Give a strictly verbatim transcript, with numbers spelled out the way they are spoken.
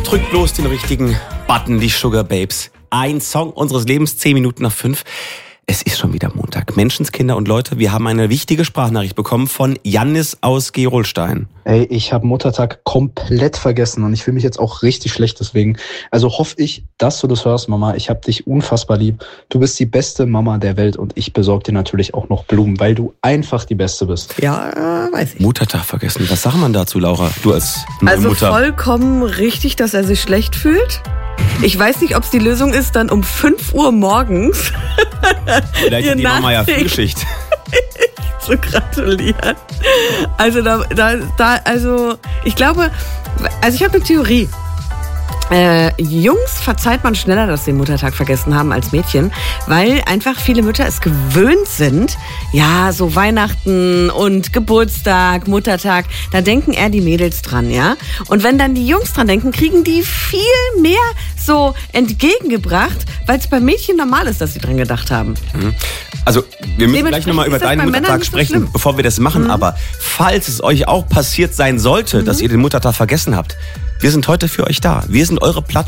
Drückt bloß den richtigen Button, die Sugar Babes. Ein Song unseres Lebens, zehn Minuten nach fünf. Es ist schon wieder Montag. Menschenskinder und Leute, wir haben eine wichtige Sprachnachricht bekommen von Jannis aus Gerolstein. Ey, ich habe Muttertag komplett vergessen und ich fühle mich jetzt auch richtig schlecht deswegen. Also hoffe ich, dass du das hörst, Mama. Ich habe dich unfassbar lieb. Du bist die beste Mama der Welt und ich besorge dir natürlich auch noch Blumen, weil du einfach die Beste bist. Ja, äh, weiß ich. Muttertag vergessen. Was sagt man dazu, Laura? Du als neue Also Mutter. vollkommen richtig, dass er sich schlecht fühlt. Ich weiß nicht, ob es die Lösung ist, dann um fünf Uhr morgens Vielleicht hat die Mama ja Frühschicht. zu gratulieren. Also da, da, da, also ich glaube, also ich habe eine Theorie. Äh, Jungs verzeiht man schneller, dass sie den Muttertag vergessen haben als Mädchen, weil einfach viele Mütter es gewöhnt sind, ja, so Weihnachten und Geburtstag, Muttertag, da denken eher die Mädels dran, ja. Und wenn dann die Jungs dran denken, kriegen die viel mehr so entgegengebracht, weil es bei Mädchen normal ist, dass sie dran gedacht haben. Also, wir müssen gleich nochmal über deinen Muttertag sprechen, so bevor wir das machen. Mhm. Aber falls es euch auch passiert sein sollte, mhm. dass ihr den Muttertag vergessen habt, wir sind heute für euch da. Wir sind eure Plattform.